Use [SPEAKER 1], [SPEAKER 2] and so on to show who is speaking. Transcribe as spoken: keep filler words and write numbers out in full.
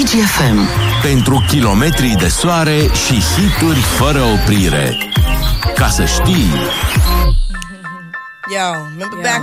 [SPEAKER 1] Digi F M.
[SPEAKER 2] Pentru kilometri de soare și hituri fără oprire. Ca să știi.
[SPEAKER 3] Yo, remember back